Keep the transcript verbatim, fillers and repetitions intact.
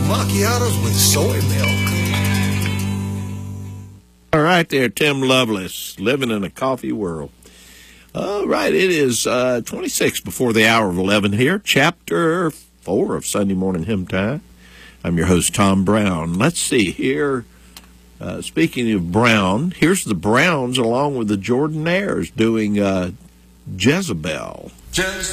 macchiatos with soy milk. All right there, Tim Lovelace, living in a coffee world. All right, it is uh, twenty-six before the hour of eleven here, chapter four of Sunday Morning Hymn Time. I'm your host, Tom Brown. Let's see here. Uh, speaking of Brown, here's the Browns along with the Jordanaires doing uh, Jezebel. Jezebel.